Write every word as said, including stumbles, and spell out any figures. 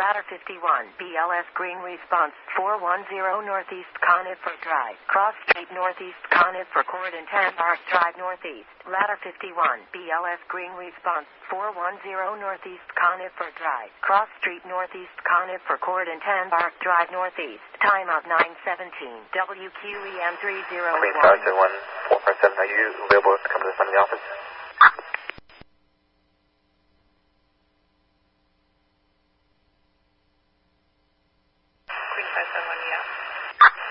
Ladder fifty-one, B L S Green Response, four one zero Northeast Conifer Drive, Cross Street Northeast Conifer Court and ten Park Drive Northeast. Ladder fifty-one, B L S Green Response, four one zero Northeast Conifer Drive, Cross Street Northeast Conifer Court and ten Park Drive Northeast. Time of nine seventeen, W Q E M three zero one. Queen Star seven one four five seven, are you available to come to the front of the office?